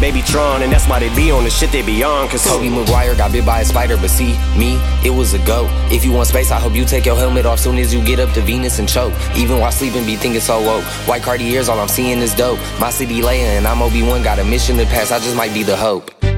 they be Tron, and that's why they be on the shit they be on. Cause Tobey Maguire got bit by a spider, but see, me, it was a go. If you want space, I hope you take your helmet off soon as you get up to Venus and choke. Even while sleeping, be thinking so woke. White Cartiers, all I'm seeing is dope. My city Leia and I'm Obi-Wan, got a mission to pass, I just might be the hope.